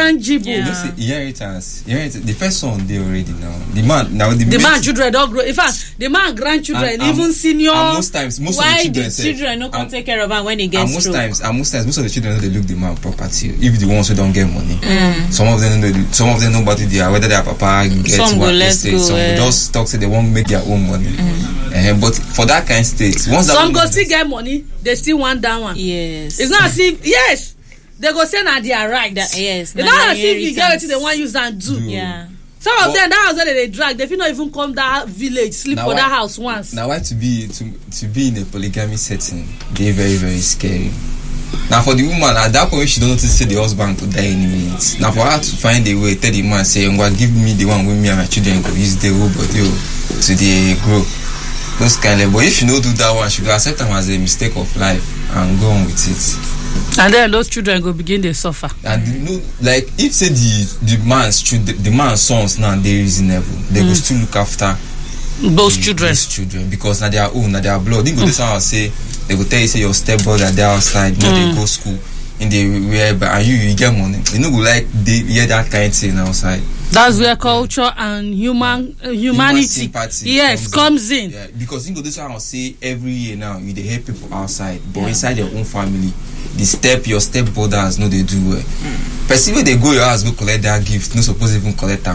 intangible. You say inheritance. The first son they already now. The man children don't grow. In fact, the man grandchildren, even senior. And most of the children no can take care of him when he gets most times, most of the children they look the man property. If the ones who don't get money, some of them know about it. They are whether their papa gets some what go, let's state. go, Some just talk say they won't make their own money. But for that kind of state, once some go still get money, they still want that one. Yes, it's not as if they go say that they are right. Yes, it's not as if you get what they want use and do. Yeah. Some of them, that house that they drag, they feel not even come that village, sleep for that house once. Now, why to be in a polygamy setting, they're very, very scary. Now, for the woman, at that point, she don't notice the husband to die any minute. Now, for her to find a way, tell the man, say, give me the one with me and my children go use the whole body to the grow. Those kind of, but if you don't do that one, she will accept them as a mistake of life and go on with it. And then those children go begin to suffer. And like if say the man's sons now they reasonable, they go still look after those children because now they are own, now they are blood. They go this one say they go tell you say your stepbrother they outside, they go school in the where and you get money. You know go like they hear that kind of thing outside. That's where culture and humanity comes in. Yeah, because you go this one say every year now you they help people outside, but inside your own family. Your step brothers know they do well. Person when they go your house go collect that gift, no suppose even collect them.